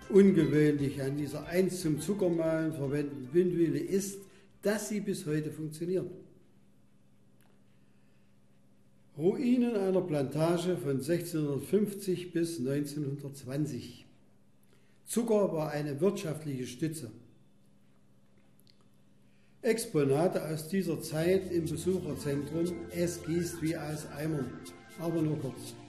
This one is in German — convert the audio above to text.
Ungewöhnlich an dieser einst zum Zuckermahlen verwendeten Windmühle ist, dass sie bis heute funktioniert. Ruinen einer Plantage von 1650 bis 1920. Zucker war eine wirtschaftliche Stütze. Exponate aus dieser Zeit im Besucherzentrum. Es gießt wie aus Eimern, aber nur kurz.